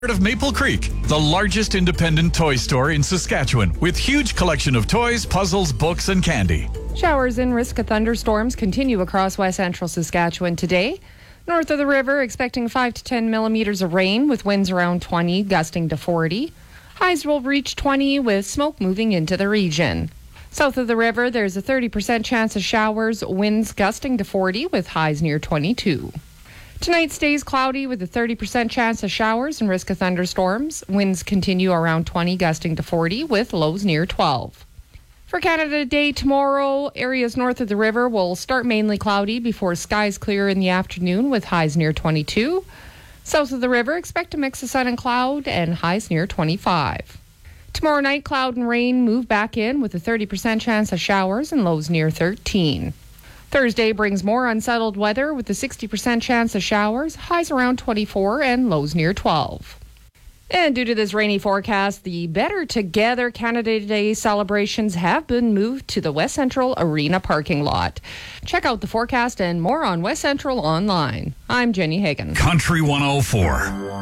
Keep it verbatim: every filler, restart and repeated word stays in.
Of Maple Creek, the largest independent toy store in Saskatchewan, with huge collection of toys, puzzles, books, and candy. Showers and risk of thunderstorms continue across west central Saskatchewan today. North of the river, expecting five to ten millimeters of rain with winds around twenty, gusting to forty. Highs will reach twenty with smoke moving into the region. South of the river, there's a thirty percent chance of showers, winds gusting to forty with highs near twenty-two. Tonight stays cloudy with a thirty percent chance of showers and risk of thunderstorms. Winds continue around twenty, gusting to forty with lows near twelve. For Canada Day tomorrow, areas north of the river will start mainly cloudy before skies clear in the afternoon with highs near twenty-two. South of the river, expect a mix of sun and cloud and highs near twenty-five. Tomorrow night, cloud and rain move back in with a thirty percent chance of showers and lows near thirteen. Thursday brings more unsettled weather with a sixty percent chance of showers, highs around twenty-four and lows near twelve. And due to this rainy forecast, the Better Together Canada Day celebrations have been moved to the West Central Arena parking lot. Check out the forecast and more on West Central online. I'm Jenny Hagan. Country one oh four.